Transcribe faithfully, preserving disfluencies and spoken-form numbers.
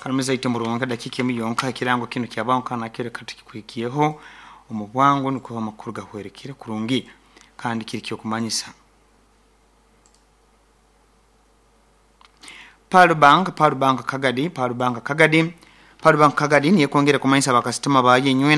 karumiza ite murongo dakika emiyonka kirango kino kyabanka nakere katikurikiyeho umubwango nuko amakuru gahwerekera kurungi kandi kiri cyo kumanyisa Powerbank Powerbank Kagadi Powerbank Kagadi Powerbank Kagadi niye kongera kumanyisa bakasitoma baye nywe